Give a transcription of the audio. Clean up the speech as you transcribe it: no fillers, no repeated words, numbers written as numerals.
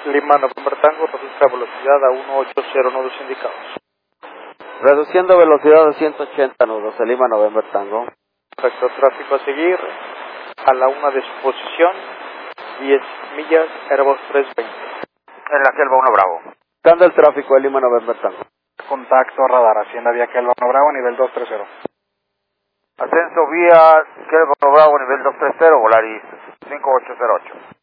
Lima November Tango, reduzca velocidad a 180 nudos indicados. Reduciendo velocidad a 180 nudos, en Lima November Tango. Perfecto, tráfico a seguir, a la 1 de su posición, 10 millas, Airbus 320. En la selva 1 Bravo. Cambia el tráfico, en Lima November Tango. Contacto radar, Hacienda Vía Kelva 1 Bravo, nivel 230. Ascenso vía Kelva 1 Bravo, nivel 230, Volaris 5808.